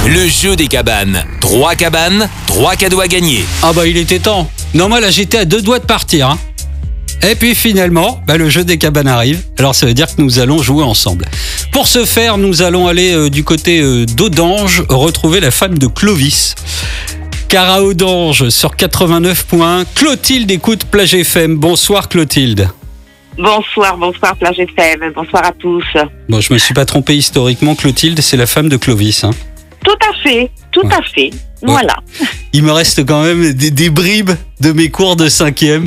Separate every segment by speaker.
Speaker 1: Le jeu des cabanes. 3 cabanes, 3 cadeaux à gagner.
Speaker 2: Ah bah il était temps. Non, moi là j'étais à 2 doigts de partir. Hein. Et puis finalement, le jeu des cabanes arrive. Alors ça veut dire que nous allons jouer ensemble. Pour ce faire, nous allons aller du côté d'Audange retrouver la femme de Clovis. Car à Audange, sur 89 points, Clotilde écoute Plage FM. Bonsoir Clotilde.
Speaker 3: Bonsoir Plage FM, bonsoir à tous.
Speaker 2: Bon, je me suis pas trompé historiquement, Clotilde, c'est la femme de Clovis. Hein.
Speaker 3: Tout à fait, voilà.
Speaker 2: Il me reste quand même des bribes de mes cours de 5e.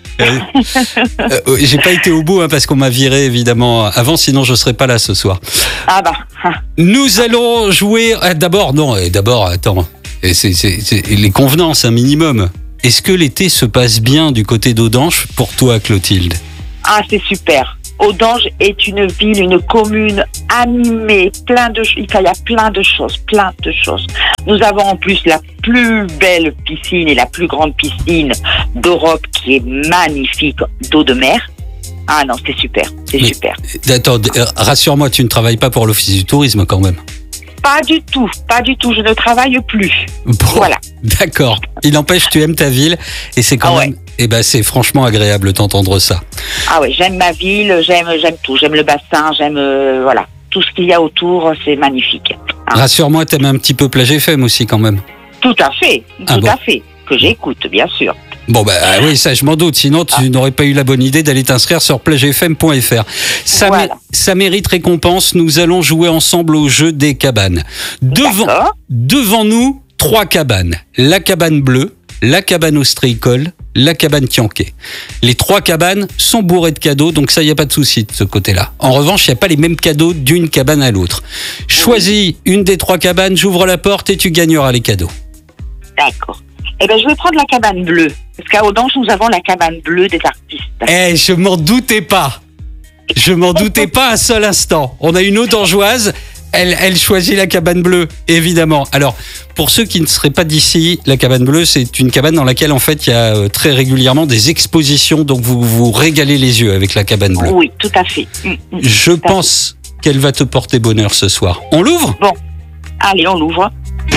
Speaker 2: J'ai pas été au bout parce qu'on m'a viré évidemment avant, sinon je serais pas là ce soir.
Speaker 3: Ah bah.
Speaker 2: Nous allons jouer. D'abord, attends. C'est les convenances, un minimum. Est-ce que l'été se passe bien du côté d'Audange pour toi, Clotilde ?
Speaker 3: Ah, c'est super. Audange est une ville, une commune animée, il y a plein de choses. Nous avons en plus la plus belle piscine et la plus grande piscine d'Europe qui est magnifique, d'eau de mer. Ah non, c'est super.
Speaker 2: Attends, rassure-moi, tu ne travailles pas pour l'Office du tourisme quand même ?
Speaker 3: Pas du tout, je ne travaille plus.
Speaker 2: Bon,
Speaker 3: voilà.
Speaker 2: D'accord. Il empêche, tu aimes ta ville et c'est quand même... c'est franchement agréable d'entendre ça.
Speaker 3: Ah ouais, j'aime ma ville, j'aime tout. J'aime le bassin, j'aime tout ce qu'il y a autour, c'est magnifique.
Speaker 2: Rassure-moi, t'aimes un petit peu Plage FM aussi quand même.
Speaker 3: Tout à fait, que j'écoute, bien sûr.
Speaker 2: Bon oui, ça je m'en doute, sinon tu n'aurais pas eu la bonne idée d'aller t'inscrire sur plagefm.fr. Ça mérite récompense, nous allons jouer ensemble au jeu des cabanes. Devant nous, 3 cabanes. La cabane bleue, la cabane ostréicole, la cabane Tianquet. Les 3 cabanes sont bourrées de cadeaux, donc ça, il n'y a pas de souci de ce côté-là. En revanche, il n'y a pas les mêmes cadeaux d'une cabane à l'autre. Choisis une des 3 cabanes, j'ouvre la porte et tu gagneras les cadeaux.
Speaker 3: D'accord. Je vais prendre la cabane bleue. Parce qu'à Audange, nous avons la cabane bleue des artistes.
Speaker 2: Je m'en doutais pas. Je m'en doutais pas un seul instant. On a une Audangeoise, elle choisit la cabane bleue, évidemment. Alors, pour ceux qui ne seraient pas d'ici, la cabane bleue, c'est une cabane dans laquelle, en fait, il y a très régulièrement des expositions. Donc, vous vous régalez les yeux avec la cabane bleue.
Speaker 3: Oui, tout à fait.
Speaker 2: Je pense qu'elle va te porter bonheur ce soir. On l'ouvre ?
Speaker 3: Bon, allez, on l'ouvre.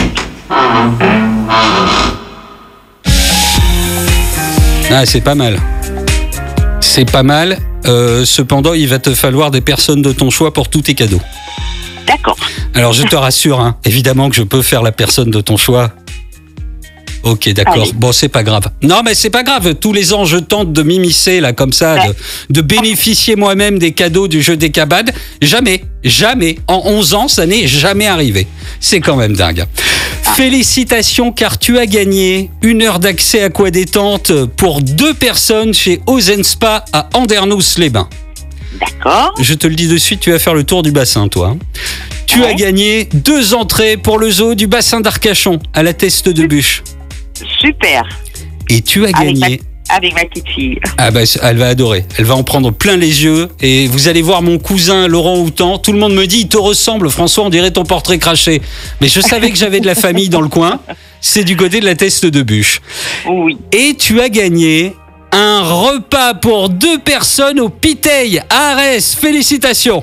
Speaker 2: Ah, c'est pas mal. Cependant, il va te falloir des personnes de ton choix pour tous tes cadeaux.
Speaker 3: D'accord.
Speaker 2: Alors, je te rassure, évidemment que je peux faire la personne de ton choix. Ok, d'accord.
Speaker 3: Allez.
Speaker 2: Bon, c'est pas grave. Non, mais c'est pas grave. Tous les ans, je tente de m'immiscer, là, comme ça, de bénéficier moi-même des cadeaux du jeu des cabanes. Jamais. En 11 ans, ça n'est jamais arrivé. C'est quand même dingue. Félicitations, car tu as gagné 1 heure d'accès aquadétente pour 2 personnes chez Ozen Spa à Andernos-les-Bains.
Speaker 3: D'accord.
Speaker 2: Je te le dis de suite, tu vas faire le tour du bassin, toi. Tu as gagné 2 entrées pour le zoo du bassin d'Arcachon à la Teste de Bûche.
Speaker 3: Super.
Speaker 2: Et tu as gagné...
Speaker 3: Avec ma petite fille.
Speaker 2: Ah elle va adorer. Elle va en prendre plein les yeux. Et vous allez voir mon cousin Laurent Houtan. Tout le monde me dit, il te ressemble, François, on dirait ton portrait craché. Mais je savais que j'avais de la famille dans le coin. C'est du côté de la Teste de Bûche.
Speaker 3: Oui.
Speaker 2: Et tu as gagné un repas pour 2 personnes au Piteil à Arès. Félicitations.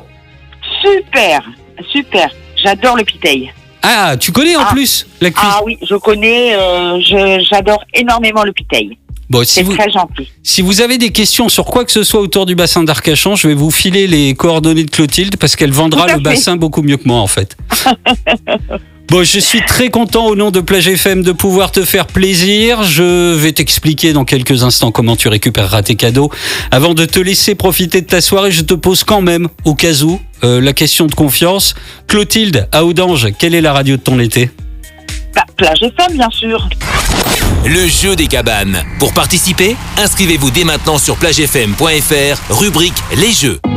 Speaker 3: Super. J'adore le Piteil.
Speaker 2: Ah, tu connais en plus la cuisine.
Speaker 3: Ah oui, je connais. J'adore énormément le Piteil.
Speaker 2: Bon,
Speaker 3: c'est très gentil.
Speaker 2: Si vous avez des questions sur quoi que ce soit autour du bassin d'Arcachon, je vais vous filer les coordonnées de Clotilde parce qu'elle vendra le bassin beaucoup mieux que moi en fait. Bon, je suis très content au nom de Plage FM de pouvoir te faire plaisir. Je vais t'expliquer dans quelques instants comment tu récupéreras tes cadeaux. Avant de te laisser profiter de ta soirée, je te pose quand même, au cas où, la question de confiance. Clotilde, à Audange, quelle est la radio de ton été ?
Speaker 3: Plage FM, bien sûr.
Speaker 1: Le jeu des cabanes. Pour participer, inscrivez-vous dès maintenant sur plagefm.fr, rubrique Les Jeux.